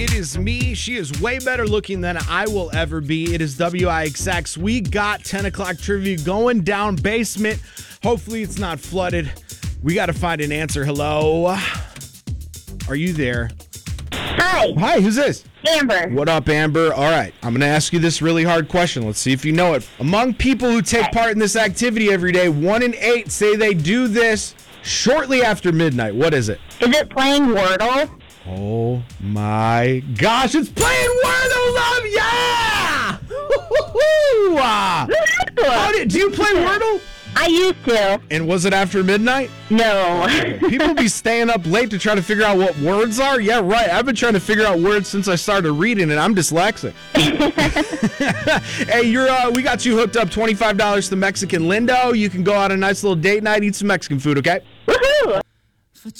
It is me. She is way better looking than I will ever be. It is WIXX. We got 10 o'clock trivia going down basement. Hopefully it's not flooded. We got to find an answer. Hello? Are you there? Hi, Hi, who's this? Amber. What up, Amber? All right, I'm going to ask you this really hard question. Let's see if you know it. Among people who take part in this activity every day, 1 in 8 say they do this shortly after midnight. What is it? Is it playing Wordle? Oh my gosh, it's playing Wordle, love! Yeah! Do you play Wordle? I used to. And was it after midnight? No. People be staying up late to try to figure out what words are? Yeah, right. I've been trying to figure out words since I started reading, and I'm dyslexic. Hey, we got you hooked up $25 to Mexican Lindo. You can go out a nice little date night, eat some Mexican food, okay? Woohoo!